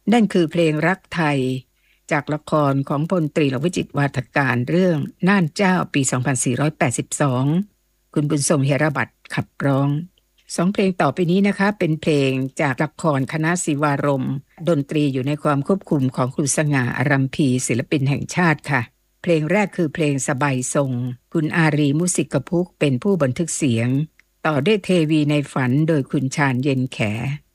นั่นคือเพลงรักไทยจากละครของพลตรีหลวงวิจิตรวาทการเรื่องน่านเจ้าปี2482คุณบุญทรงเฮระบัตรขับร้องสองเพลงต่อไปนี้นะคะเป็นเพลงจากละครคณะศิวารมณ์ดนตรีอยู่ในความควบคุมของครูสง่าอารัมพีศิลปินแห่งชาติค่ะเพลงแรกคือเพลงสบายทรงคุณอารีมุสิกพุกเป็นผู้บันทึกเสียงต่อด้วยเทวีในฝันโดยคุณชาญเย็นแข